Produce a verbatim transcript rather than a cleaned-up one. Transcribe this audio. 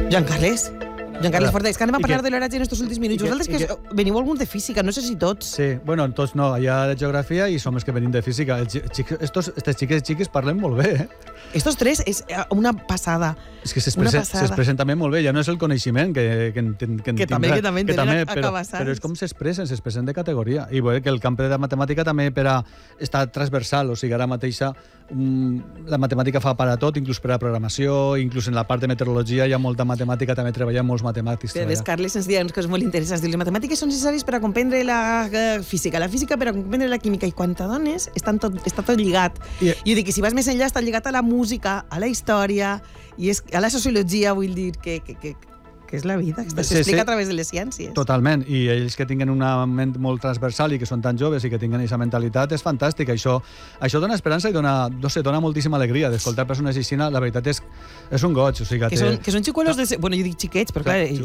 Joan Carles. Joan Carles Fortes, és que anem a parlar que, de l'oratge en estos últims minuts. Vosaltres que, que veniu alguns de física, no sé si tots. Sí, bueno, tots no, hi ha de geografia i som els que venim de física. Xic, estos, estes xiques i xiques parlen molt bé, eh? Estos tres és una passada. És que s'expressen també molt bé, ja no és el coneixement que, que, que, que, que també, que també, que també però, però és com s'expressen, s'expressen de categoria. I bé, que el camp de la matemàtica també per a estar transversal, o sigui, ara mateixa um, la matemàtica fa per a tot, inclús per a programació, inclús en la part de meteorologia hi ha molta matemàtica, també treballen molts matemàtics. Ves, Carles, ens diuen que és molt interessant. Les matemàtiques són necessàries per a comprendre la física, la física per a comprendre la química, i quan t'adones estan tot, està tot lligat. I, I jo dic que si vas més enllà està lligat a la música, a la història, i és, a la sociologia, vull dir, que, que, que, que és la vida, que s'explica sí, sí. a través de les ciències. Totalment, i ells que tinguen una ment molt transversal i que són tan joves i que tinguen aquesta mentalitat és fantàstic. Això, això dona esperança i dona, no sé, dona moltíssima alegria d'escoltar persones així. La veritat és, és un goig. O sigui, que, té... són, que són xicuelos de... Bueno, jo dic xiquets, però clar...